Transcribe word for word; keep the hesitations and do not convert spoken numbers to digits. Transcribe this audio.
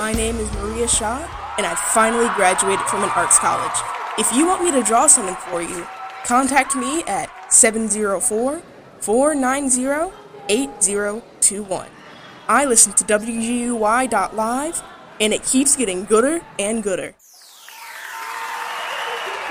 My name is Maria Shaw, and I finally graduated from an arts college. If you want me to draw something for you, contact me at seven zero four, four nine zero, eight zero two one. I listen to W G U Y dot live, and it keeps getting gooder and gooder.